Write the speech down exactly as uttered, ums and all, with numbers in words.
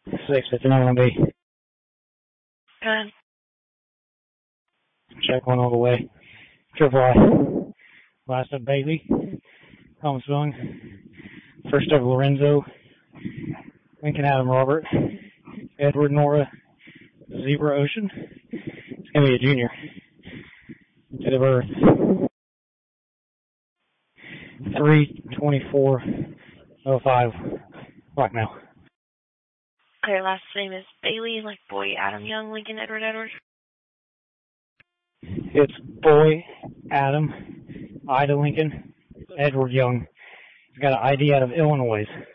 six fifty-nine on B. Good. Check one all the way. Triple I. Last up Bailey. Thomas Willing. First up Lorenzo. Lincoln Adam Robert. Edward Nora. Zebra Ocean. It's going to be a junior. To the birth. three twenty-four oh five. Black now. Okay, last name is Bailey, like boy, Adam Young, Lincoln, Edward, Edward. It's boy, Adam, Ida Lincoln, Edward Young. He's got an I D out of Illinois.